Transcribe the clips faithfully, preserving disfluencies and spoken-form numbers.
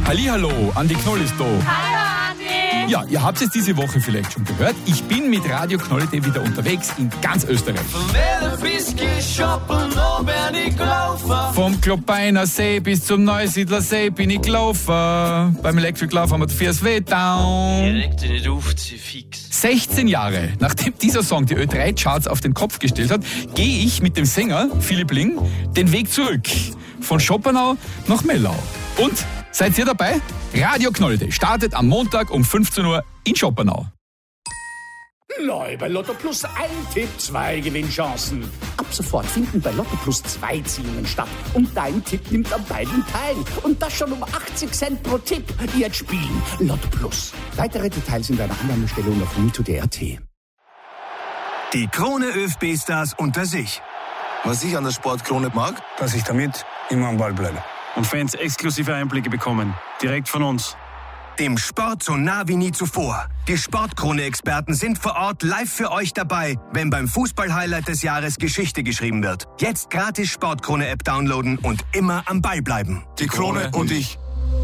Hallihallo, Andi Knoll ist da. Hallo Andi! Ja, ihr habt es diese Woche vielleicht schon gehört. Ich bin mit Radio Knoll wieder unterwegs in ganz Österreich. Vom Klobeiner See bis zum Neusiedler See bin ich gelaufen. Beim Electric Lauf haben wir die F W down. Direkt nicht auf, fix. sechzehn Jahre, nachdem dieser Song die Ö drei Charts auf den Kopf gestellt hat, gehe ich mit dem Sänger Philipp Ling den Weg zurück. Von Schoppenau nach Mellau. Und, seid ihr dabei? Radio Knoll startet am Montag um fünfzehn Uhr in Schoppenau. Neu bei Lotto Plus ein Tipp, zwei Gewinnchancen. Ab sofort finden bei Lotto Plus zwei Ziehungen statt. Und dein Tipp nimmt an beiden teil. Und das schon um achtzig Cent pro Tipp. Jetzt spielen. Lotto Plus. Weitere Details in deiner Annahmestellung auf win to d punkt a t. Die Krone ÖFB-Stars unter sich. Was ich an der Sportkrone mag, dass ich damit immer am Ball bleibe. Und Fans exklusive Einblicke bekommen. Direkt von uns. Dem Sport so nah wie nie zuvor. Die Sportkrone-Experten sind vor Ort live für euch dabei, wenn beim Fußball-Highlight des Jahres Geschichte geschrieben wird. Jetzt gratis Sportkrone-App downloaden und immer am Ball bleiben. die Krone und ich.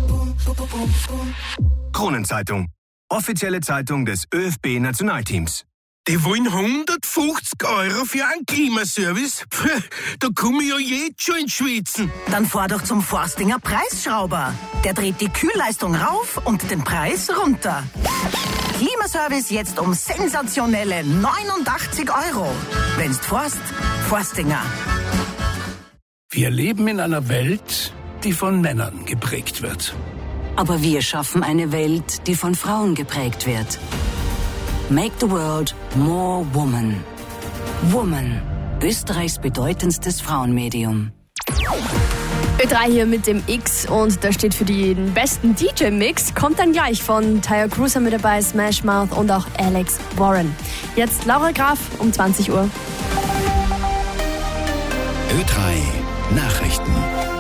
Kronenzeitung. Offizielle Zeitung des ÖFB-Nationalteams. Die wollen hundertfünfzig Euro für einen Klimaservice? Puh, da komme ich ja jetzt schon ins Schwitzen. Dann fahr doch zum Forstinger Preisschrauber. Der dreht die Kühlleistung rauf und den Preis runter. Klimaservice jetzt um sensationelle neunundachtzig Euro. Wenn's forst, Forstinger. Wir leben in einer Welt, die von Männern geprägt wird. Aber wir schaffen eine Welt, die von Frauen geprägt wird. Make the world more woman. Woman, Österreichs bedeutendstes Frauenmedium. Ö drei hier mit dem X und da steht für den besten D J-Mix. Kommt dann gleich von Tyre Cruiser mit dabei, Smash Mouth und auch Alex Warren. Jetzt Laura Graf um zwanzig Uhr. Ö drei Nachrichten.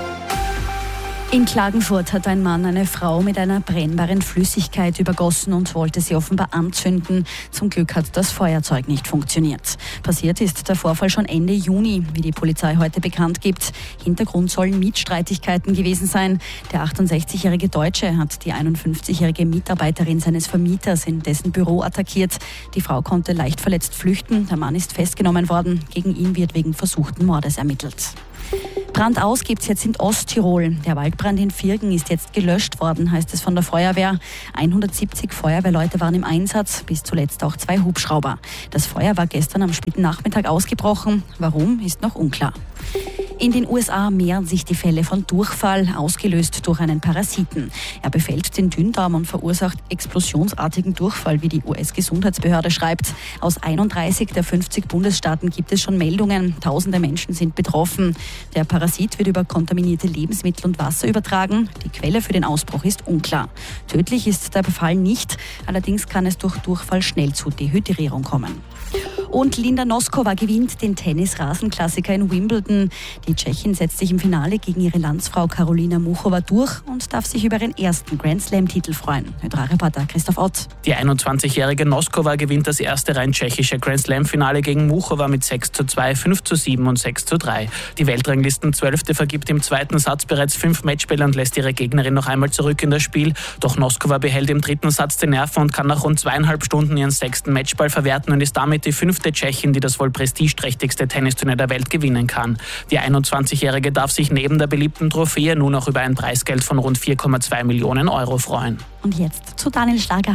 In Klagenfurt hat ein Mann eine Frau mit einer brennbaren Flüssigkeit übergossen und wollte sie offenbar anzünden. Zum Glück hat das Feuerzeug nicht funktioniert. Passiert ist der Vorfall schon Ende Juni, wie die Polizei heute bekannt gibt. Hintergrund sollen Mietstreitigkeiten gewesen sein. Der achtundsechzigjährige Deutsche hat die einundfünfzigjährige Mitarbeiterin seines Vermieters in dessen Büro attackiert. Die Frau konnte leicht verletzt flüchten. Der Mann ist festgenommen worden. Gegen ihn wird wegen versuchten Mordes ermittelt. Brand aus gibt's jetzt in Osttirol. Der Waldbrand in Virgen ist jetzt gelöscht worden, heißt es von der Feuerwehr. hundertsiebzig Feuerwehrleute waren im Einsatz, bis zuletzt auch zwei Hubschrauber. Das Feuer war gestern am späten Nachmittag ausgebrochen. Warum, ist noch unklar. In den U S A mehren sich die Fälle von Durchfall, ausgelöst durch einen Parasiten. Er befällt den Dünndarm und verursacht explosionsartigen Durchfall, wie die U S-Gesundheitsbehörde schreibt. Aus einunddreißig der fünfzig Bundesstaaten gibt es schon Meldungen. Tausende Menschen sind betroffen. Der Parasit wird über kontaminierte Lebensmittel und Wasser übertragen. Die Quelle für den Ausbruch ist unklar. Tödlich ist der Befall nicht. Allerdings kann es durch Durchfall schnell zu Dehydrierung kommen. Und Linda Noskova gewinnt den Tennis-Rasenklassiker in Wimbledon. Die Tschechin setzt sich im Finale gegen ihre Landsfrau Karolina Muchova durch und darf sich über ihren ersten Grand-Slam-Titel freuen. Ö drei Reporter Christoph Ott. Die einundzwanzigjährige Noskova gewinnt das erste rein tschechische Grand-Slam-Finale gegen Muchova mit sechs zu zwei, fünf zu sieben und sechs zu drei. Die Weltranglisten-Zwölfte vergibt im zweiten Satz bereits fünf Matchbälle und lässt ihre Gegnerin noch einmal zurück in das Spiel. Doch Noskova behält im dritten Satz die Nerven und kann nach rund zweieinhalb Stunden ihren sechsten Matchball verwerten und ist damit die fünfte Tschechin, die das wohl prestigeträchtigste Tennisturnier der Welt gewinnen kann. Die einundzwanzigjährige darf sich neben der beliebten Trophäe nun auch über ein Preisgeld von rund vier Komma zwei Millionen Euro freuen. Und jetzt zu Daniel Schlager.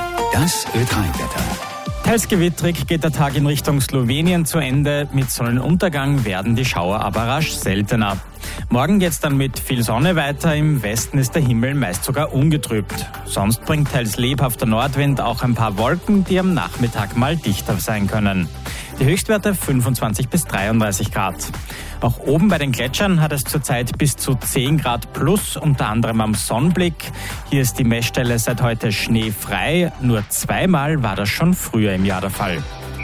Das Ö drei Wetter. Teils gewittrig geht der Tag in Richtung Slowenien zu Ende. Mit Sonnenuntergang werden die Schauer aber rasch seltener. Morgen geht's dann mit viel Sonne weiter. Im Westen ist der Himmel meist sogar ungetrübt. Sonst bringt teils lebhafter Nordwind auch ein paar Wolken, die am Nachmittag mal dichter sein können. Die Höchstwerte fünfundzwanzig bis dreiunddreißig Grad. Auch oben bei den Gletschern hat es zurzeit bis zu zehn Grad plus, unter anderem am Sonnenblick. Hier ist die Messstelle seit heute schneefrei. Nur zweimal war das schon früher im Jahr der Fall.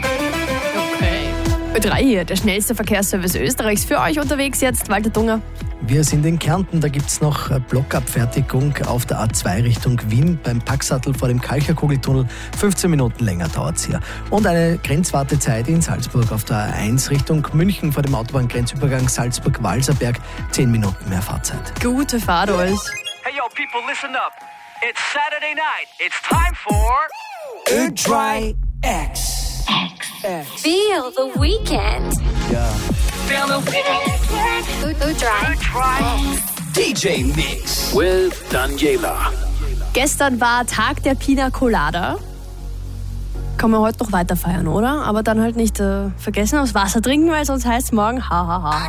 Ö drei hier, der schnellste Verkehrsservice Österreichs. Für euch unterwegs jetzt, Walter Dunger. Wir sind in Kärnten, da gibt es noch Blockabfertigung auf der A zwei Richtung Wien beim Packsattel vor dem Kalcherkugeltunnel. fünfzehn Minuten länger dauert es hier. Und eine Grenzwartezeit in Salzburg auf der A eins Richtung München vor dem Autobahngrenzübergang Salzburg-Walserberg. zehn Minuten mehr Fahrzeit. Gute Fahrt euch. Hey, yo, people, listen up. It's Saturday night. It's time for... Ö drei X. X. Feel the weekend. Ja. Feel the weekend. Ö drei X. D J Mix. With Daniela. Gestern war Tag der Pina Colada. Kann man heute noch weiter feiern, oder? Aber dann halt nicht äh, vergessen aufs Wasser trinken, weil sonst heißt es morgen ha ha ha.